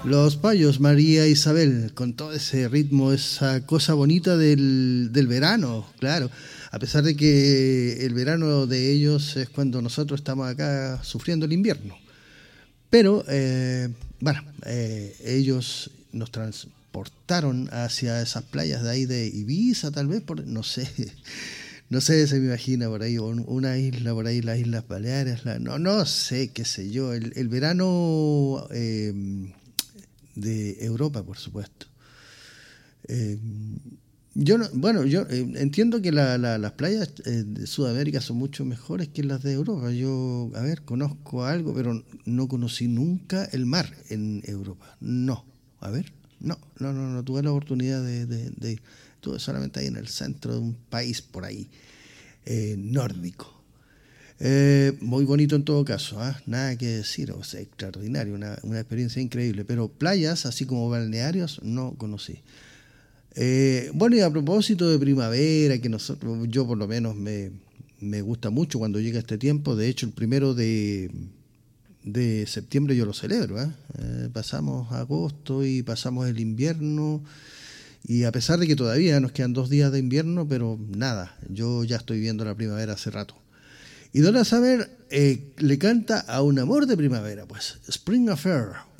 Los Payos, María Isabel, con todo ese ritmo, esa cosa bonita del verano, claro. A pesar de que el verano de ellos es cuando nosotros estamos acá sufriendo el invierno. Pero, bueno, ellos nos transportaron hacia esas playas de ahí de Ibiza, tal vez, no sé, no sé, se me imagina por ahí, una isla por ahí, las Islas Baleares, no sé, qué sé yo, el verano de Europa, por supuesto. Eh, yo no, bueno, yo entiendo que las playas de Sudamérica son mucho mejores que las de Europa. Yo, a ver, conozco algo, pero no conocí nunca el mar en Europa. No, a ver, no tuve la oportunidad de ir. Estuve solamente ahí en el centro de un país por ahí, nórdico. Muy bonito en todo caso, ¿eh? Nada que decir, o sea, extraordinario, una experiencia increíble, pero playas, así como balnearios, no conocí. Bueno, y a propósito de primavera, que nosotros, yo por lo menos me gusta mucho cuando llega este tiempo, de hecho el primero de septiembre yo lo celebro, ¿eh? Pasamos agosto y pasamos el invierno, y a pesar de que todavía nos quedan 2 días de invierno, pero nada, yo ya estoy viendo la primavera hace rato. Y Donna Summer le canta a un amor de primavera, pues Spring Affair.